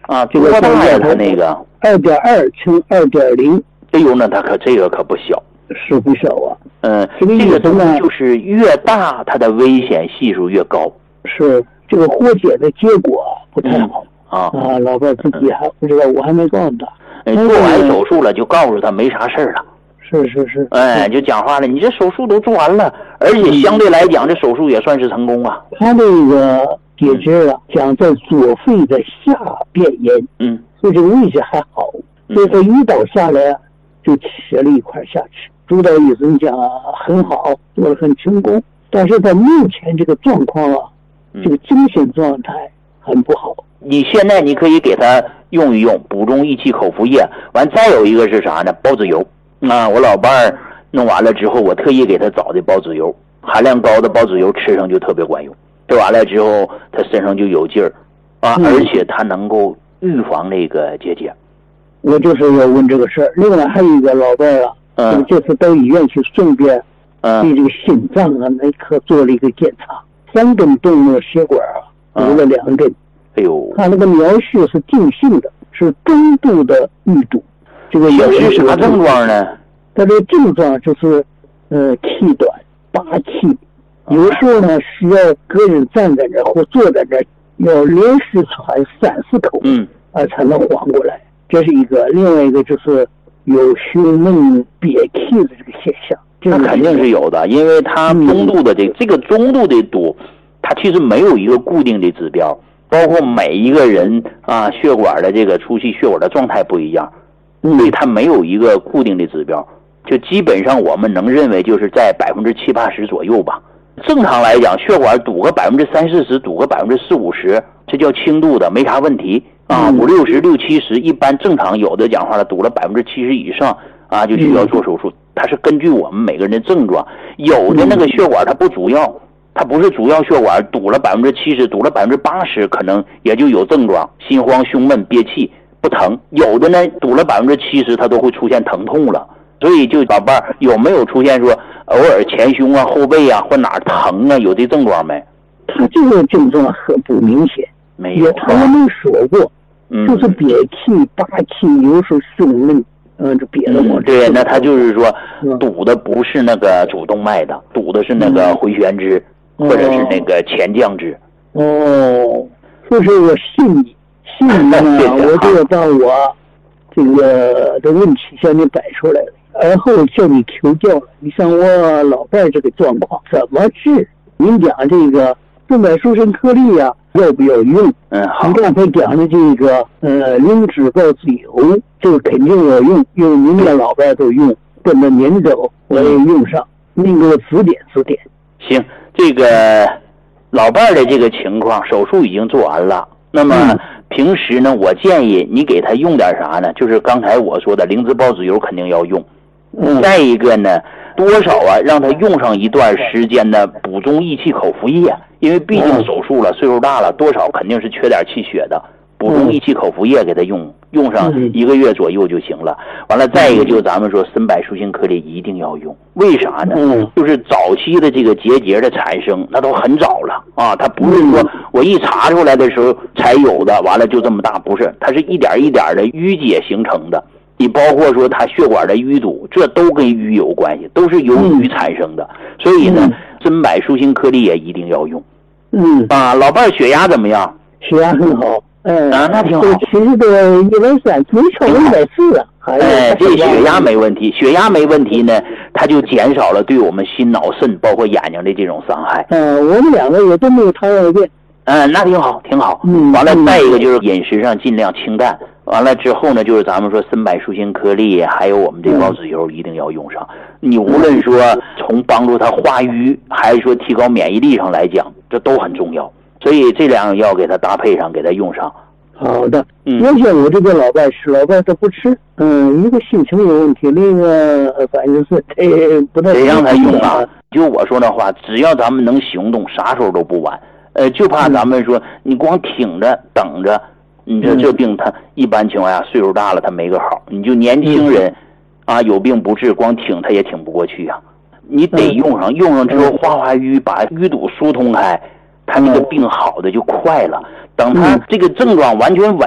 啊， 这个多大呀？他那个 2.2乘2.0。 哎呦，那他这个可不小， 是不小啊。 这个东西就是越大，它的危险系数越高。 是这个活检的结果不太好。老伴自己还不知道，我还没告诉他。 做完手术了就告诉他没啥事了。 是。 就讲话了，你这手术都做完了，而且相对来讲，这手术也算是成功啊。 他这个结节讲在左肺的下边沿，所以这个位置还好。所以他一刀下来就切了一块下齿。主刀医生讲很好，做得很成功，但是他目前这个状况这个精神状态很不好。 你现在你可以给他用一用补中益气口服液，完再有一个是啥呢？孢子油。我老伴儿弄完了之后，我特意给他找的孢子油，含量高的孢子油吃上就特别管用。吃完了之后，他身上就有劲儿而且他能够预防那个结节。 我就是要问这个事儿。另外还有一个老伴儿这次到医院去，顺便对这个心脏那颗做了一个检查，3根动脉血管堵了2根。 哎呦， 他那个描述是定性的，是中度的淤堵。这个是啥症状呢？ 他这症状就是气短拔气，有时候呢需要个人站在这或坐在这，要连续喘3、4口才能缓过来。这是一个。另外一个就是有胸闷憋气的这个现象。 那肯定是有的，因为它中度的这个中度的堵，它其实没有一个固定的指标，包括每一个人血管的这个出气血管的状态不一样，所以它没有一个固定的指标，就基本上我们能认为就是在70%、80%左右吧。正常来讲，血管堵个30%、40%，堵个40%、50%，这叫轻度的，没啥问题50%、60%、70%，一般正常。有的讲话了，堵了70%以上就需要做手术。它是根据我们每个人的症状，有的那个血管它不主要，它不是主要血管，堵了70%，堵了80%，可能也就有症状，心慌、胸闷、憋气，不疼。有的呢，堵了70%，它都会出现疼痛了。所以就老伴儿有没有出现说偶尔前胸后背或哪儿疼有这症状没？ 他这个症状很不明显， 没有。 他也没说过，就是憋气、拔气，有时候胸闷，这憋得我。 对，那他就是说堵的不是那个主动脉的，堵的是那个回旋支或者是那个前降支。 这是我信你呢，我就要把我这个的问题向你摆出来了，而后向你求教了。你像我老伴儿这个状况怎么治？您讲这个动脉疏声颗粒要不要用？ 好。 你刚才讲的这个灵芝孢子油，这个肯定要用，因为您的老伴儿都用，跟着您走，我也用上。您给我指点。 行，这个老伴儿的这个情况，手术已经做完了。那么平时呢，我建议你给他用点啥呢？就是刚才我说的灵芝孢子油肯定要用。再一个呢，多少让他用上一段时间的补中益气口服液，因为毕竟手术了，岁数大了，多少肯定是缺点气血的。补中益气口服液给他用上1个月左右就行了。完了，再一个就是咱们说参柏舒心颗粒一定要用，为啥呢？就是早期的这个结节的产生，那都很早了它不是说我一查出来的时候才有的，完了就这么大，不是，它是一点一点的淤结形成的。你包括说它血管的淤堵，这都跟淤有关系，都是由淤产生的。所以呢，参柏舒心颗粒也一定要用。老伴儿血压怎么样？ 血压很好。 那挺好。 其实都130，没超过140 这血压没问题，血压没问题呢，它就减少了对我们心脑肾包括眼睛的这种伤害。 我们2个也都没有糖尿病。 那挺好。完了，再一个就是饮食上尽量清淡。完了之后呢，就是咱们说参柏舒心颗粒，还有我们这孢子油一定要用上。你无论说从帮助它化瘀，还是说提高免疫力上来讲，这都很重要。所以这2样药给它搭配上，给它用上。 好的。原先我这个老伴他不吃，一个心情有问题，另一个反正是不太。 得让他用就我说的话，只要咱们能行动，啥时候都不晚。就怕咱们说你光挺着等着，你这病他一般情况下岁数大了他没个好。你就年轻人有病不治，光挺他也挺不过去你得用上之后化瘀，把淤堵疏通开，他那个病好的就快了。等他这个症状完全稳